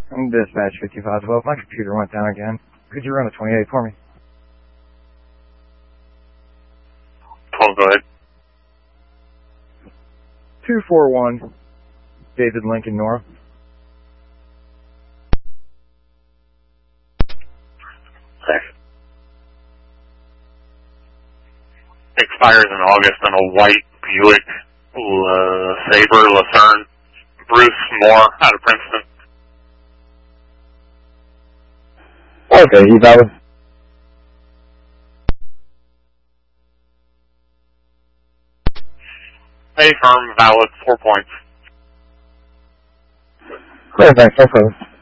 I'm dispatch 5512. My computer went down again. Could you run a 28 for me? 12, go ahead. 241, David Lincoln North. Thanks. Expires in August on a white Buick Sabre Lucerne. Bruce Moore out of Princeton. Okay, he's valid. A firm, valid, 4 points. Great, thanks. No further.